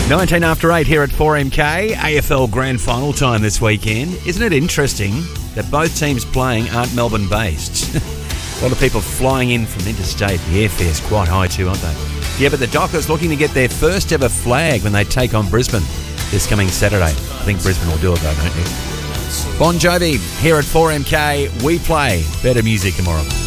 19 after 8 here at 4MK. AFL Grand Final time this weekend. Isn't it interesting that both teams playing aren't Melbourne based? A lot of people flying in from interstate. The airfare's quite high too, aren't they? Yeah, but the Dockers looking to get their first ever flag when they take on Brisbane this coming Saturday. I think Brisbane will do it though, don't you? Bon Jovi here at 4MK. We play better music tomorrow.